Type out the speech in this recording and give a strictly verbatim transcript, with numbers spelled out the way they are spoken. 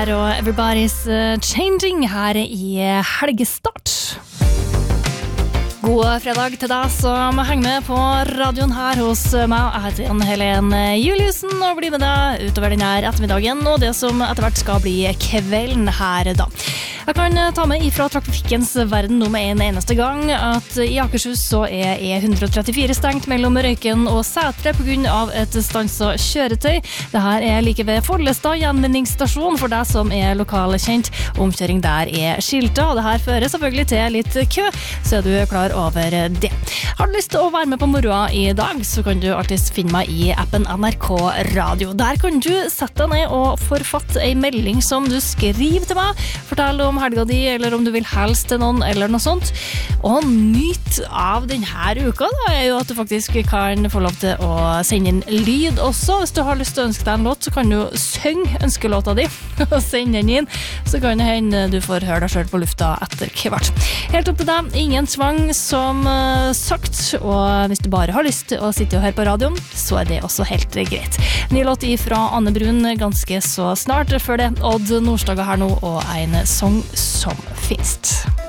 Og Everybody's Changing her i helgestart. God fredag til deg som henger med på radioen her hos meg. Jeg heter Anne Helene Juliussen og blir med deg utover denne ettermiddagen og det som etter hvert skal bli kvelden her da. Jeg kan ta med ifra trafikkens verden nå med en eneste gang at i Akershus så er E one thirty-four stengt mellom Røyken og Sætre på grunn av et stanset kjøretøy. Dette er like ved Follestad gjenvinningsstasjon for deg som er lokalkjent. Omkjøring der er skiltet, og det her fører selvfølgelig til litt kø, så er du klar over det. Har du lyst til å være med på moroa i dag, så kan du alltid finne meg i appen N R K Radio. Der kan du sette deg ned og forfatte en melding som du skriver til meg. Fortell om helga di, eller om du vil helst til noen, eller noe sånt. Og nyt av denne uka da, er jo at du faktisk kan få lov til å sende inn lyd også. Hvis du har lyst til å ønske deg en låt, så kan du synge ønskelåta di og sende den inn. Så kan det hende du får høre deg selv på lufta etter hvert. Helt opp til deg, ingen tvang som uh, sagt, og hvis du bare har lyst til å sitte og høre på radioen, så er det også helt greit. Ny låt fra Anne Brun ganske så snart, før det Odd Nordstoga her nå, og en sang som finst.